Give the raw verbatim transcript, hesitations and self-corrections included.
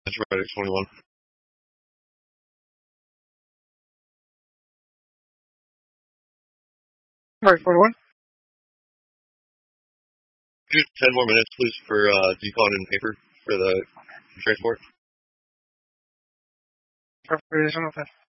right at twenty-one. All right, forty-one. Just ten more minutes, please, for uh, decon and paper for the transport. Transportation, okay.